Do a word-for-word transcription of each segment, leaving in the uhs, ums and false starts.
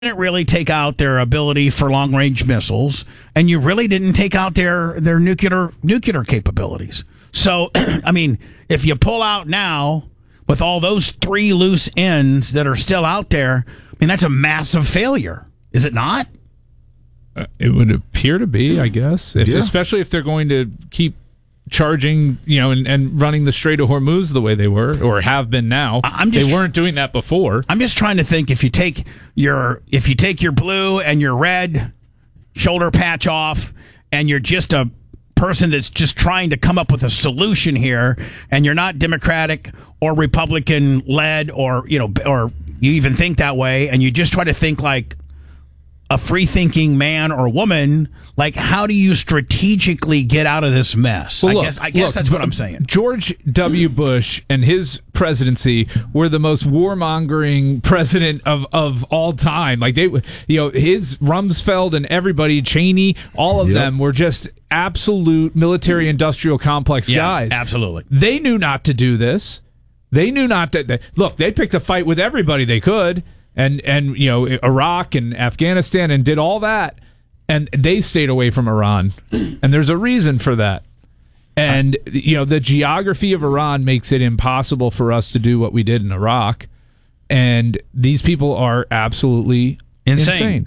didn't really take out their ability for long-range missiles, and you really didn't take out their, their nuclear nuclear capabilities. So, I mean, if you pull out now with all those three loose ends that are still out there, I mean, that's a massive failure, is it not? Uh, it would appear to be, I guess, if, Yeah. especially if they're going to keep charging, you know, and, and running the Strait of Hormuz the way they were or have been now. I'm just, they weren't doing that before. I'm just trying to think if you take your if you take your blue and your red shoulder patch off, and you're just a person that's just trying to come up with a solution here, and you're not Democratic or Republican led, or you know, or you even think that way, and you just try to think like a free-thinking man or woman, like how do you strategically get out of this mess? Well, I look, guess I guess look, that's what I'm saying. George W. Bush and his presidency were the most warmongering president of, of all time. Like they, you know, his Rumsfeld and everybody, Cheney, all of Yep. them were just absolute military-industrial complex Yes, guys. absolutely. They knew not to do this. They knew not to. They, look, they picked a fight with everybody they could. And, and you know, Iraq and Afghanistan, and did all that, and they stayed away from Iran. And there's a reason for that. And, you know, the geography of Iran makes it impossible for us to do what we did in Iraq. And these people are absolutely Insane. insane.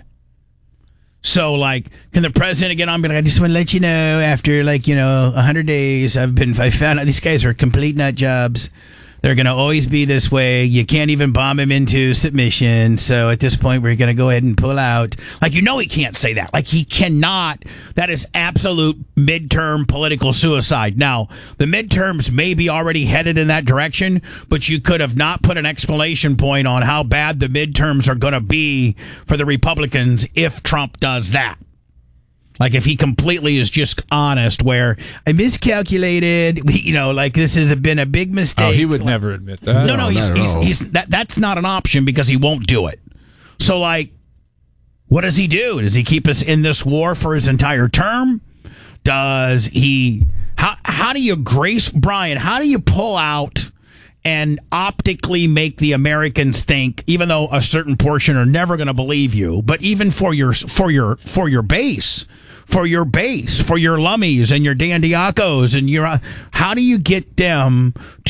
So, like, can the president get on? But I just want to let you know, after like you know, a hundred days, I've been I found out these guys are complete nut jobs. They're going to always be this way. You can't even bomb him into submission. So at this point, we're going to go ahead and pull out. Like, you know, he can't say that. Like, he cannot. That is absolute midterm political suicide. Now, the midterms may be already headed in that direction, but you could have not put an exclamation point on how bad the midterms are going to be for the Republicans if Trump does that. Like, if he completely is just honest, where I miscalculated, you know, like this has been a big mistake. Oh, he would never admit that. No, no, No, he's, not at he's, all. he's that. That's not an option because he won't do it. So, like, what does he do? Does he keep us in this war for his entire term? Does he? How how do you grace Brian? How do you pull out and optically make the Americans think, even though a certain portion are never going to believe you, but even for your for your for your base, for your base, for your Lummies and your Dan Diacos and your, uh, how do you get them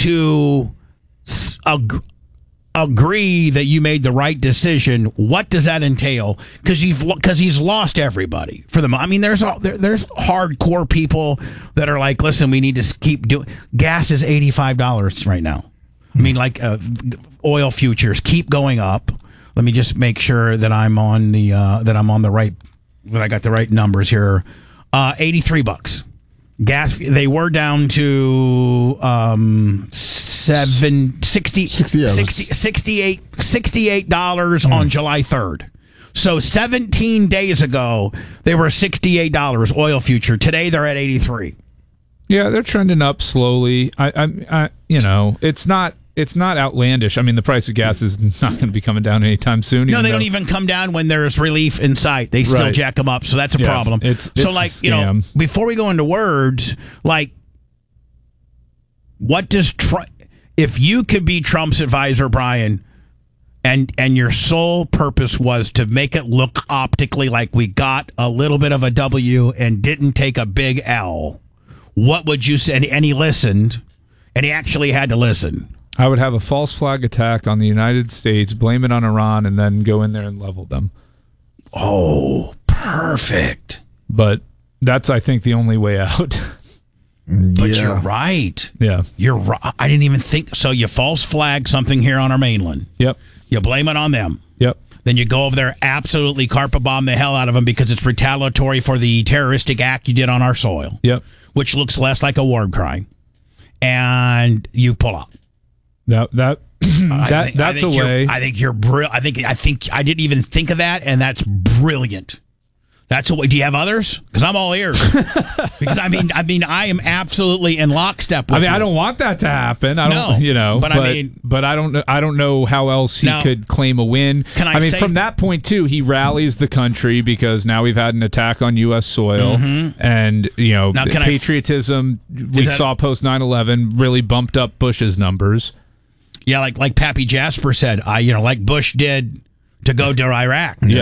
to s- ag- agree that you made the right decision? What does that entail? Because you've because he's lost everybody for the. I mean, there's all- there, there's hardcore people that are like, listen, we need to keep doing. Gas is eighty-five dollars right now. I mean, like uh, oil futures keep going up. Let me just make sure that I'm on the uh, that I'm on the right that I got the right numbers here. Uh, eighty-three bucks. Gas. They were down to um, seven sixty sixty, yeah, it was- sixty sixty-eight sixty-eight dollars on July third. So seventeen days ago they were sixty-eight dollars oil future. Today they're at eighty-three. Yeah, they're trending up slowly. I, I, I you know, it's not. It's not outlandish. I mean, the price of gas is not going to be coming down anytime soon. No, they though- don't even come down when there's relief in sight. They still Right. jack them up, so that's a Yeah, problem. it's- so, it's like, a you know, scam. before we go into words, like, what does Trump? If you could be Trump's advisor, Brian, and and your sole purpose was to make it look optically like we got a little bit of a W and didn't take a big L, what would you say? And, and he listened, and he actually had to listen. I would have a false flag attack on the United States, blame it on Iran, and then go in there and level them. Oh, perfect. But that's, I think, the only way out. But Yeah. you're right. Yeah. You're right. I didn't even think. So you false flag something here on our mainland. Yep. You blame it on them. Yep. Then you go over there, absolutely carpet bomb the hell out of them because it's retaliatory for the terroristic act you did on our soil, Yep. which looks less like a war crime. And you pull out. That that I that think- I that's a think you're- way. I think you're brilliant. I think I think I didn't even think of that, and that's brilliant. That's a way. Do you have others? Because I'm all ears. Because I mean, I mean, I am absolutely in lockstep with I mean, you. I don't want that to happen. I don't, No, you know, but but, I mean- but I don't know. I don't know how else he Now, could claim a win. can I mean, say- from that point too, he rallies the country because now we've had an attack on U S soil, and you know, Now, can I- patriotism. we that- saw post nine eleven really bumped up Bush's numbers. Yeah, like like Pappy Jasper said, I you know, like Bush did to go to Iraq. Yeah.